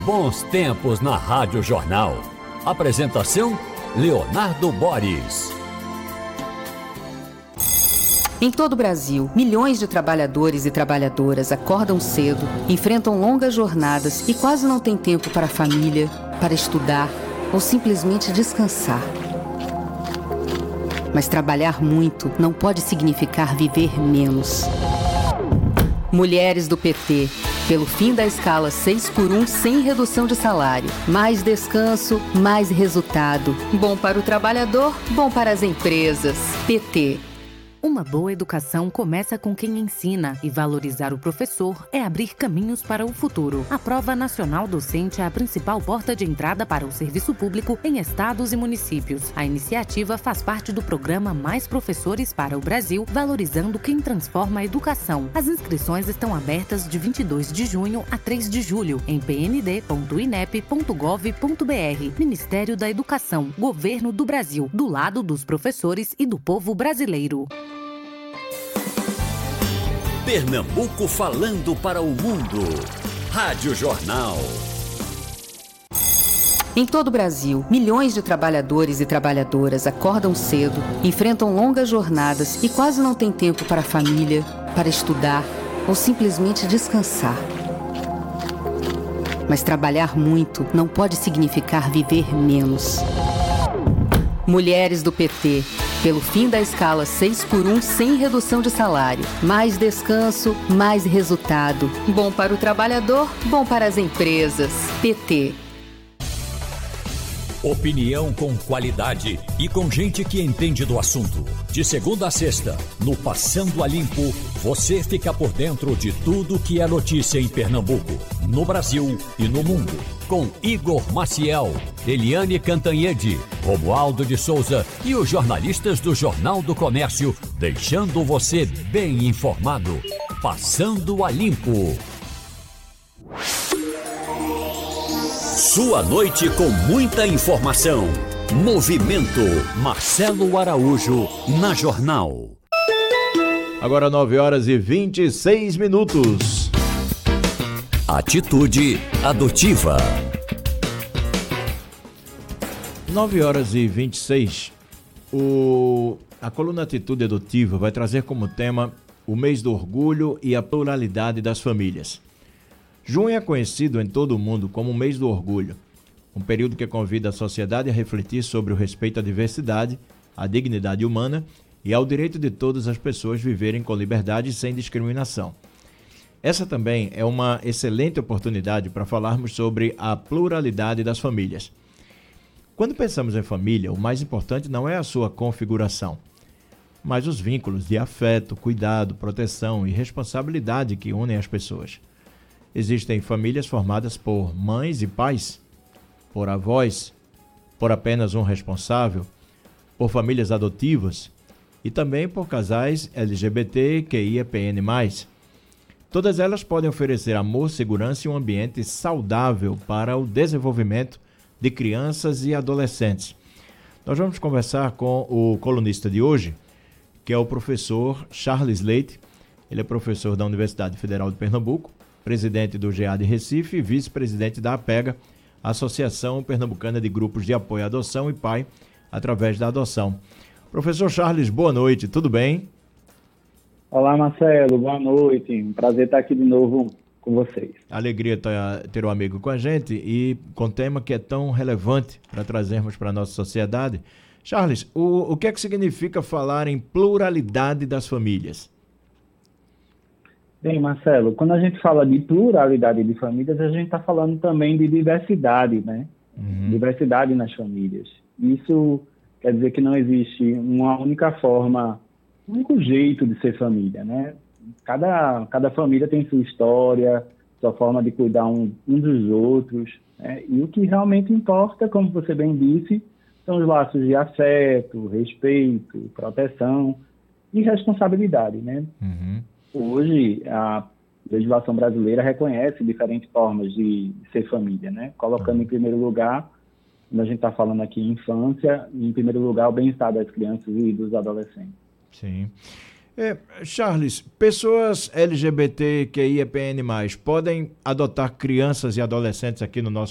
Bons tempos na Rádio Jornal. Apresentação: Leonardo Boris. Em todo o Brasil, milhões de trabalhadores e trabalhadoras acordam cedo, enfrentam longas jornadas e quase não têm tempo para a família, para estudar ou simplesmente descansar. Mas trabalhar muito não pode significar viver menos. Mulheres do PT, pelo fim da escala 6x1 sem redução de salário. Mais descanso, mais resultado. Bom para o trabalhador, bom para as empresas. PT. Uma boa educação começa com quem ensina e valorizar o professor é abrir caminhos para o futuro. A Prova Nacional Docente é a principal porta de entrada para o serviço público em estados e municípios. A iniciativa faz parte do programa Mais Professores para o Brasil, valorizando quem transforma a educação. As inscrições estão abertas de 22 de junho a 3 de julho em pnd.inep.gov.br. Ministério da Educação, Governo do Brasil, do lado dos professores e do povo brasileiro. Pernambuco falando para o mundo. Rádio Jornal. Em todo o Brasil, milhões de trabalhadores e trabalhadoras acordam cedo, enfrentam longas jornadas e quase não têm tempo para a família, para estudar ou simplesmente descansar. Mas trabalhar muito não pode significar viver menos. Mulheres do PT, pelo fim da escala 6x1 sem redução de salário. Mais descanso, mais resultado. Bom para o trabalhador, bom para as empresas. PT. Opinião com qualidade e com gente que entende do assunto. De segunda a sexta, no Passando a Limpo, você fica por dentro de tudo que é notícia em Pernambuco, no Brasil e no mundo. Com Igor Maciel, Eliane Cantanhede, Romualdo de Souza e os jornalistas do Jornal do Comércio, deixando você bem informado. Passando a Limpo. Sua noite com muita informação. Movimento Marcelo Araújo na Jornal. Agora 9h26. Atitude adotiva. 9h26. A coluna Atitude Adotiva vai trazer como tema o mês do orgulho e a pluralidade das famílias. Junho é conhecido em todo o mundo como o mês do orgulho, um período que convida a sociedade a refletir sobre o respeito à diversidade, à dignidade humana e ao direito de todas as pessoas viverem com liberdade e sem discriminação. Essa também é uma excelente oportunidade para falarmos sobre a pluralidade das famílias. Quando pensamos em família, o mais importante não é a sua configuração, mas os vínculos de afeto, cuidado, proteção e responsabilidade que unem as pessoas. Existem famílias formadas por mães e pais, por avós, por apenas um responsável, por famílias adotivas e também por casais LGBTQIAPN+. Todas elas podem oferecer amor, segurança e um ambiente saudável para o desenvolvimento de crianças e adolescentes. Nós vamos conversar com o colunista de hoje, que é o professor Charles Leite. Ele é professor da Universidade Federal de Pernambuco, presidente do GA de Recife e vice-presidente da APEGA, Associação Pernambucana de Grupos de Apoio à Adoção e Pai através da Adoção. Professor Charles, boa noite, tudo bem? Olá, Marcelo, boa noite. Um prazer estar aqui de novo com vocês. Alegria ter um amigo com a gente e com um tema que é tão relevante para trazermos para a nossa sociedade. Charles, o que é que significa falar em pluralidade das famílias? Bem, Marcelo, quando a gente fala de pluralidade de famílias, a gente está falando também de diversidade, né? Diversidade nas famílias. Isso quer dizer que não existe uma única forma, um único jeito de ser família, né? Cada família tem sua história, sua forma de cuidar um dos outros, né? E o que realmente importa, como você bem disse, são os laços de afeto, respeito, proteção e responsabilidade, né? Hoje, a legislação brasileira reconhece diferentes formas de ser família, né? Colocando em primeiro lugar, quando a gente está falando aqui em infância, em primeiro lugar o bem-estar das crianças e dos adolescentes. Sim. Charles, pessoas LGBTQIAPN+, podem adotar crianças e adolescentes aqui no nosso